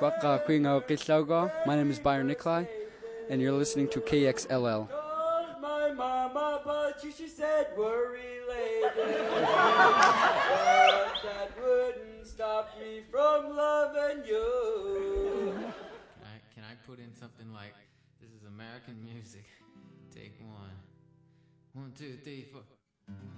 My name is Byron Nikolai, and you're listening to KXLL. Called my mama, but she said we're related. But that wouldn't stop me from loving you. Can I put in something like, this is American music, take one. 1, 2, 3, 4.